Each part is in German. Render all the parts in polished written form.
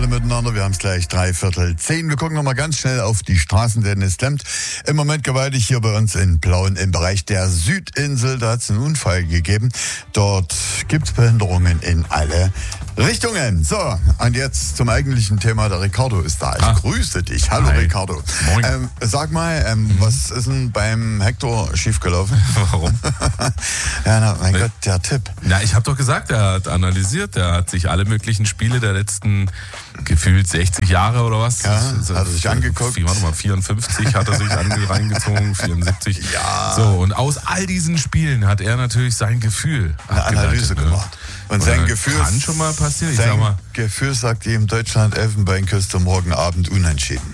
miteinander. Wir haben es gleich 9:45. Wir gucken nochmal ganz schnell auf die Straßen, denn es klemmt im Moment gewaltig hier bei uns in Plauen im Bereich der Südinsel. Da hat es einen Unfall gegeben. Dort gibt es Behinderungen in alle Richtungen. So, und jetzt zum eigentlichen Thema. Der Ricardo ist da. Ich grüße dich. Hallo. Hi. Ricardo. Moin. Sag mal, was ist denn beim Hector schiefgelaufen? Warum? Ja, mein Gott, der Tipp. Na, ich habe doch gesagt, er hat analysiert, er hat sich alle möglichen Spiele der letzten gefühlt 60 Jahre oder was. Ja, hat er sich angeguckt. 54 hat er sich reingezogen, 74. Ja. So, und aus all diesen Spielen hat er natürlich sein Gefühl eine Analyse gemacht. Und sein Gefühl kann schon mal passieren. Sein Gefühl sagt ihm Deutschland Elfenbeinküste morgen Abend unentschieden.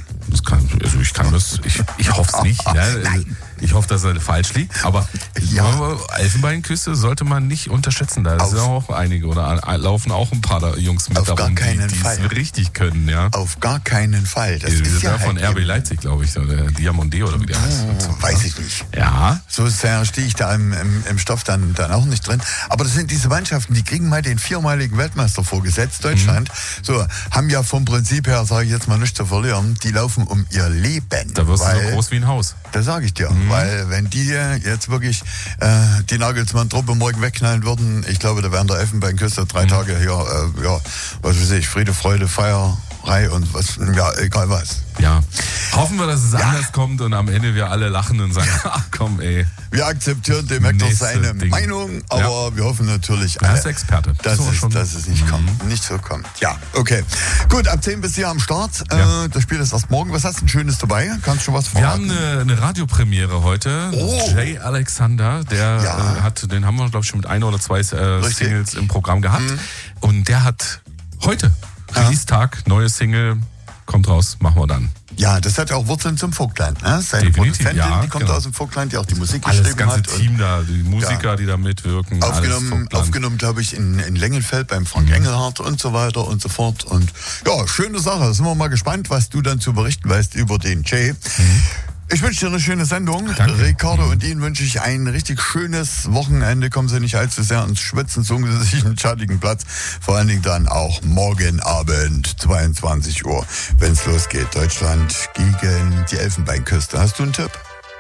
Ich hoffe es nicht. Ne? Ich hoffe, dass er falsch liegt. Aber Elfenbeinküste sollte man nicht unterschätzen. Da sind auch einige oder laufen auch ein paar Jungs mit darum, die es richtig können. Ja? Auf gar keinen Fall. Das ist ja von RB Leipzig, glaube ich, oder Diamondé oder wie der heißt. Weiß ich nicht. Ja. So sehr stehe ich da im Stoff dann auch nicht drin. Aber das sind diese Mannschaften, die kriegen mal den 4-maligen Weltmeister vorgesetzt, Deutschland. So, haben ja vom Prinzip her, sage ich jetzt mal, nichts zu verlieren. Die laufen um ihr Leben. Da wirst du so groß wie ein Haus. Das sage ich dir. Weil wenn die jetzt wirklich die Nagelsmann-Truppe morgen wegknallen würden, ich glaube, da wären der Elfenbeinküste 3 Tage hier, was weiß ich, Friede, Freude, Feierei und was, egal was. Ja, hoffen wir, dass es anders kommt und am Ende wir alle lachen und sagen, ach komm ey. Wir akzeptieren dem Hector seine Meinung, aber wir hoffen natürlich alle, er ist Experte. Dass es nicht kommt, nicht so kommt. Ja, okay. Gut, ab 10 bis hier am Start. Das Spiel ist erst morgen. Was hast du denn Schönes dabei? Kannst du schon was verraten? Wir haben eine Radiopremiere heute. Jay Alexander, den haben wir, glaube ich, schon mit 1 oder 2 Singles im Programm gehabt. Und der hat heute Release-Tag, neue Single, kommt raus, machen wir dann. Ja, das hat ja auch Wurzeln zum Vogtland. Ne? Seine Produzentin, die kommt aus dem Vogtland, die auch die Musik geschrieben hat. Das ganze Team da, die Musiker, die da mitwirken. Aufgenommen, glaube ich, in Lengenfeld beim Frank Engelhardt und so weiter und so fort. Und ja, schöne Sache. Sind wir mal gespannt, was du dann zu berichten weißt über den Jay. Ich wünsche dir eine schöne Sendung. Danke. Ricardo und Ihnen wünsche ich ein richtig schönes Wochenende. Kommen Sie nicht allzu sehr ins Schwitzen, suchen Sie sich einen schattigen Platz. Vor allen Dingen dann auch morgen Abend, 22 Uhr, wenn es losgeht. Deutschland gegen die Elfenbeinküste. Hast du einen Tipp?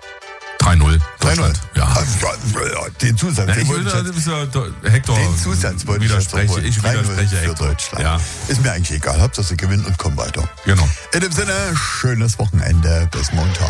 3-0. 3-0. Ja. Den Zusatz. Hector. Den Zusatz wollte ich widerspreche. Ich widerspreche für Deutschland. Ja. Ist mir eigentlich egal. Hauptsache Sie gewinnen und kommen weiter. Genau. In dem Sinne, schönes Wochenende. Bis Montag.